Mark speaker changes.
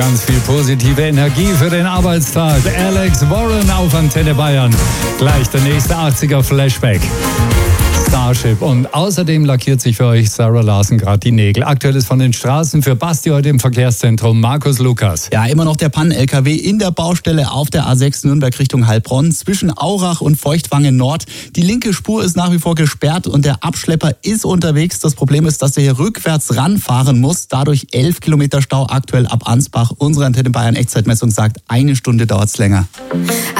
Speaker 1: ganz viel positive Energie für den Arbeitstag. Alex Warren auf Antenne Bayern. Gleich der nächste 80er Flashback. Starship. Und außerdem lackiert sich für euch Sarah Larsen gerade die Nägel. Aktuelles von den Straßen für Basti heute im Verkehrszentrum. Markus Lukas.
Speaker 2: Ja, immer noch der Pannen-LKW in der Baustelle auf der A6 Nürnberg Richtung Heilbronn zwischen Aurach und Feuchtwangen Nord. Die linke Spur ist nach wie vor gesperrt und der Abschlepper ist unterwegs. Das Problem ist, dass er hier rückwärts ranfahren muss. Dadurch 11 Kilometer Stau aktuell ab Ansbach. Unsere Antenne Bayern Echtzeitmessung sagt, 1 Stunde dauert es länger.